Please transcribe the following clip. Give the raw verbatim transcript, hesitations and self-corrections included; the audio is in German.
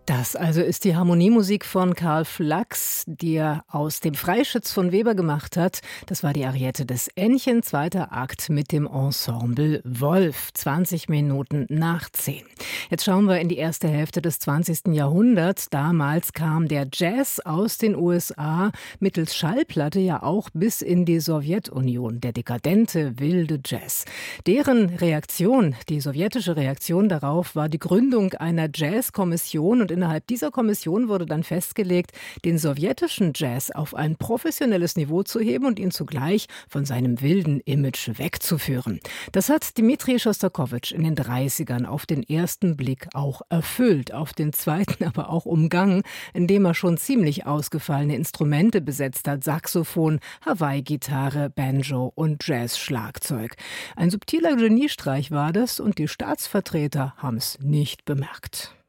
Das also ist die Harmoniemusik von Karl Flachs, die er aus dem Freischütz von Weber gemacht hat. Das war die Ariette des Ännchen, zweiter Akt mit dem Ensemble Wolf, zwanzig Minuten nach zehn. Jetzt schauen wir in die erste Hälfte des zwanzigsten Jahrhunderts. Damals kam der Jazz aus den U S A mittels Schallplatte ja auch bis in die Sowjetunion, der dekadente, wilde Jazz. Deren Reaktion, die sowjetische Reaktion darauf, war die Gründung einer Jazzkommission, und innerhalb dieser Kommission wurde dann festgelegt, den sowjetischen Jazz auf ein professionelles Niveau zu heben und ihn zugleich von seinem wilden Image wegzuführen. Das hat Dmitri Schostakowitsch in den dreißigern auf den ersten Blick auch erfüllt, auf den zweiten aber auch umgangen, indem er schon ziemlich ausgefallene Instrumente besetzt hat: Saxophon, Hawaii-Gitarre, Banjo und Jazz-Schlagzeug. Ein subtiler Geniestreich war das, und die Staatsvertreter haben es nicht bemerkt.